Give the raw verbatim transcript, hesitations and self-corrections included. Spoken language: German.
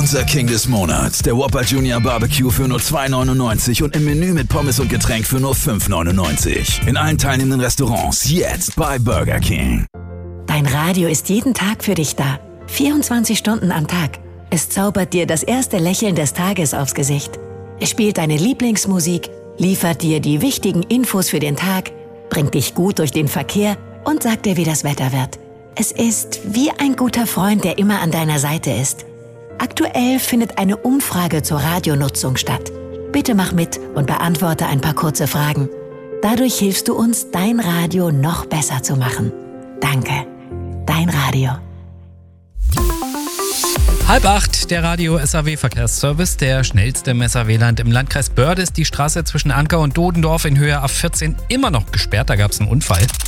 Unser King des Monats, der Whopper Junior Barbecue für nur zwei neunundneunzig und im Menü mit Pommes und Getränk für nur fünf neunundneunzig. In allen teilnehmenden Restaurants jetzt bei Burger King. Dein Radio ist jeden Tag für dich da. vierundzwanzig Stunden am Tag. Es zaubert dir das erste Lächeln des Tages aufs Gesicht. Es spielt deine Lieblingsmusik, liefert dir die wichtigen Infos für den Tag, bringt dich gut durch den Verkehr und sagt dir, wie das Wetter wird. Es ist wie ein guter Freund, der immer an deiner Seite ist. Aktuell findet eine Umfrage zur Radionutzung statt. Bitte mach mit und beantworte ein paar kurze Fragen. Dadurch hilfst du uns, dein Radio noch besser zu machen. Danke. Dein Radio. Halb acht, der Radio-S A W-Verkehrsservice, der schnellste im S A W-Land. Im Landkreis Börde ist die Straße zwischen Anker und Dodendorf in Höhe A vierzehn immer noch gesperrt, da gab es einen Unfall.